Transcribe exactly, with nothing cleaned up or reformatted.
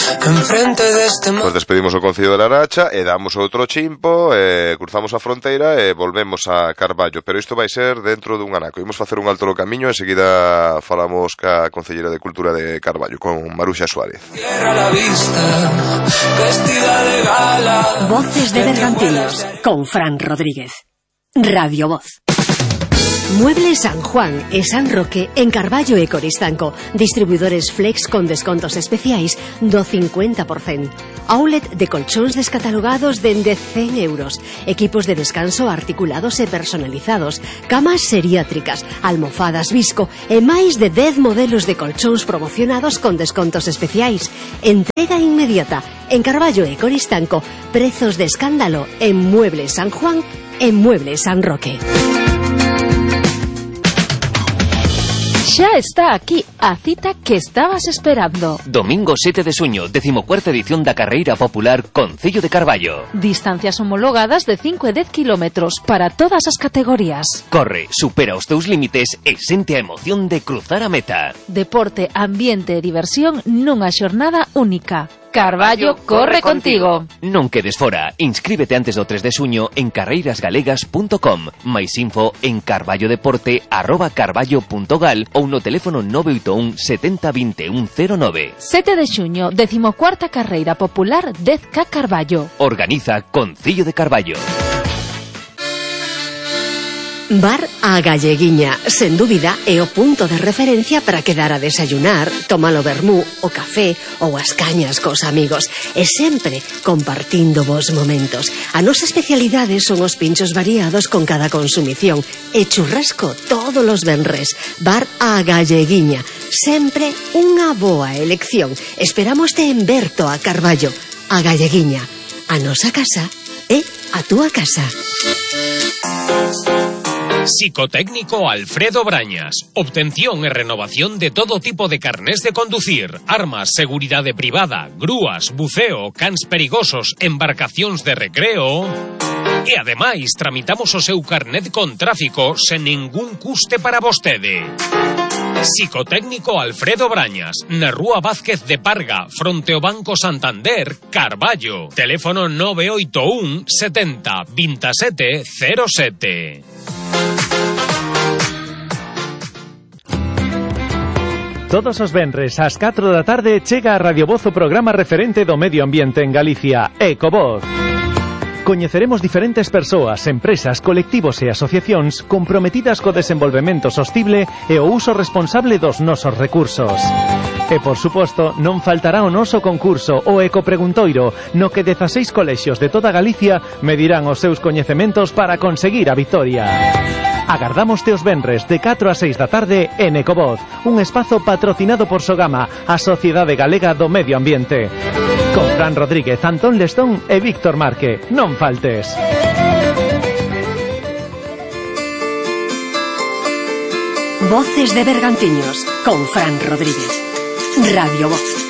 enfrente deste mar. Pois despedimos o Concello de Laracha e damos outro chimpo, e cruzamos a fronteira e volvemos a Carballo, pero isto vai ser dentro dun anaco. Imos facer un alto no camiño e seguida falamos ca Concellera de Cultura de Carballo, con Maruxa Suárez. Voces de Bergantiños, con Fran Rodríguez. Radio Voz. Muebles San Juan e San Roque en Carballo e Coristanco. Distribuidores Flex con descontos especiais do cincuenta por cento. Outlet de colchóns descatalogados dende cen euros. Equipos de descanso articulados e personalizados. Camas seriátricas, almofadas Visco e máis de dez modelos de colchóns promocionados con descontos especiais. Entrega inmediata en Carballo e Coristanco. Prezos de escándalo en Muebles San Juan e Muebles San Roque. Xa está aquí a cita que estabas esperando. Domingo sete de xuño, decimocuarta edición da Carreira Popular Concello de Carballo. Distancias homologadas de cinco e dez kilómetros para todas as categorías. Corre, supera os teus límites e sente a emoción de cruzar a meta. Deporte, ambiente e diversión nunha xornada única. Carballo corre contigo. Non quedes fora. Inscríbete antes do tres de xuño en carreiras galegas punto com. Mais info en carballodeporte arroba carballo punto gal ou no teléfono nove oito un setenta vinte e un cero nove. sete de xuño, decimocuarta Carreira Popular dez K Carballo. Organiza Concello de Carballo. Bar a Galleguiña, sen dúbida, é o punto de referencia para quedar a desayunar, tomar o vermú, o café ou as cañas cos amigos, e sempre compartindo vos momentos. A nosa especialidade son os pinchos variados con cada consumición e churrasco todos os venres. Bar a Galleguiña, sempre unha boa elección. Esperámoste en Berto a Carballo. A Galleguiña, a nosa casa é a túa casa. Psicotécnico Alfredo Brañas. Obtención e renovación de todo tipo de carnés de conducir, armas, seguridade privada, grúas, buceo, cans perigosos, embarcacións de recreo. E ademais tramitamos o seu carnet con tráfico sen ningún custe para vostede. Psicotécnico Alfredo Brañas, na Rúa Vázquez de Parga, fronte ao Banco Santander, Carballo. Teléfono nove oito un setenta veintisiete cero sete. Todos os venres ás catro da tarde chega a Radio Voz o programa referente do medio ambiente en Galicia, Ecovoz. Coñeceremos diferentes persoas, empresas, colectivos e asociacións comprometidas co desenvolvemento sostible e o uso responsable dos nosos recursos. E, por suposto, non faltará o noso concurso, o Ecopreguntoiro, no que dezaseis colexios de toda Galicia medirán os seus coñecementos para conseguir a vitoria. Agardámoste os venres de catro a seis da tarde en Ecovoz, un espazo patrocinado por Sogama, a Sociedade Galega do Medio Ambiente. Con Fran Rodríguez, Antón Lestón e Víctor Marque. Non faltes. Voces de Bergantiños, con Fran Rodríguez. Radio Voz.